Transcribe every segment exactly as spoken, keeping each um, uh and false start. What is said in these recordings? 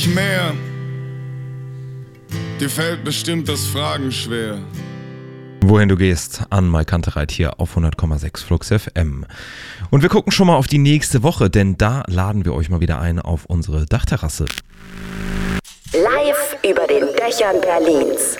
Mehr. Dir fällt bestimmt das Fragen schwer. Wohin du gehst, an Mike Kantereit hier auf hundert Komma sechs Flux F M. Und wir gucken schon mal auf die nächste Woche, denn da laden wir euch mal wieder ein auf unsere Dachterrasse. Live über den Dächern Berlins.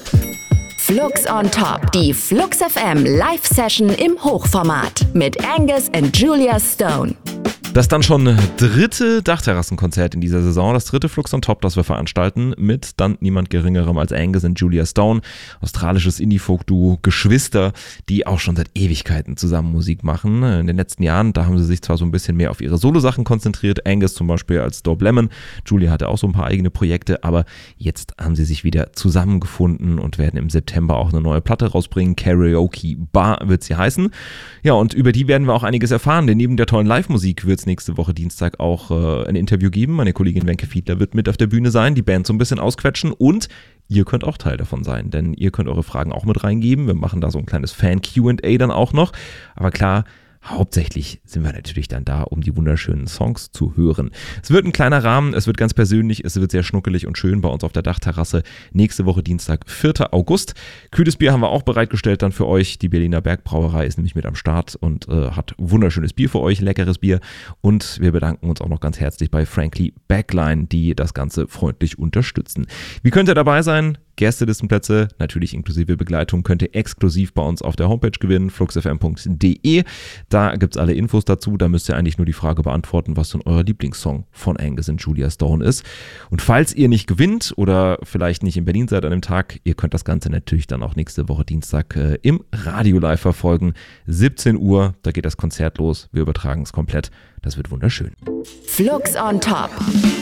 Flux on Top, die Flux F M Live-Session im Hochformat mit Angus und Julia Stone. Das dann schon dritte Dachterrassenkonzert in dieser Saison, das dritte Flux on Top, das wir veranstalten, mit dann niemand geringerem als Angus und Julia Stone, australisches Indie-Folk-Duo, Geschwister, die auch schon seit Ewigkeiten zusammen Musik machen. In den letzten Jahren, da haben sie sich zwar so ein bisschen mehr auf ihre Solo-Sachen konzentriert, Angus zum Beispiel als Dope Lemon, Julia hatte auch so ein paar eigene Projekte, aber jetzt haben sie sich wieder zusammengefunden und werden im September auch eine neue Platte rausbringen, Karaoke Bar wird sie heißen. Ja, und über die werden wir auch einiges erfahren, denn neben der tollen Live-Musik wird nächste Woche Dienstag auch äh, ein Interview geben. Meine Kollegin Wenke Fiedler wird mit auf der Bühne sein, die Band so ein bisschen ausquetschen und ihr könnt auch Teil davon sein, denn ihr könnt eure Fragen auch mit reingeben. Wir machen da so ein kleines Fan-Q and A dann auch noch. Aber klar, hauptsächlich sind wir natürlich dann da, um die wunderschönen Songs zu hören. Es wird ein kleiner Rahmen, es wird ganz persönlich, es wird sehr schnuckelig und schön bei uns auf der Dachterrasse. Nächste Woche Dienstag, vierter August. Kühles Bier haben wir auch bereitgestellt dann für euch. Die Berliner Bergbrauerei ist nämlich mit am Start und äh, hat wunderschönes Bier für euch, leckeres Bier. Und wir bedanken uns auch noch ganz herzlich bei Frankly Backline, die das Ganze freundlich unterstützen. Wie könnt ihr dabei sein? Gästelistenplätze, natürlich inklusive Begleitung, könnt ihr exklusiv bei uns auf der Homepage gewinnen, flux f m punkt d e. Da gibt es alle Infos dazu, da müsst ihr eigentlich nur die Frage beantworten, was denn euer Lieblingssong von Angus und Julia Stone ist. Und falls ihr nicht gewinnt oder vielleicht nicht in Berlin seid an dem Tag, ihr könnt das Ganze natürlich dann auch nächste Woche Dienstag äh, im Radio live verfolgen. siebzehn Uhr, da geht das Konzert los, wir übertragen es komplett, das wird wunderschön. Flux on Top.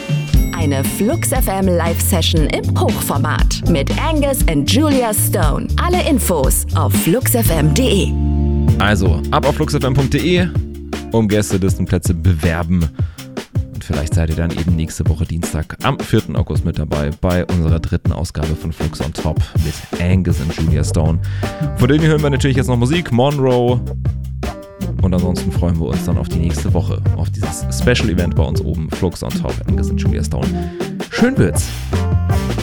Eine Flux F M Live-Session im Hochformat mit Angus und Julia Stone. Alle Infos auf flux f m punkt d e. Also, ab auf flux f m punkt d e, um Gästelistenplätze bewerben. Und vielleicht seid ihr dann eben nächste Woche Dienstag am vierten August mit dabei bei unserer dritten Ausgabe von Flux on Top mit Angus und Julia Stone. Von denen hören wir natürlich jetzt noch Musik, Monroe. Und ansonsten freuen wir uns dann auf die nächste Woche, auf dieses Special-Event bei uns oben, Flux on Top, Angus und Julia Stone. Schön wird's!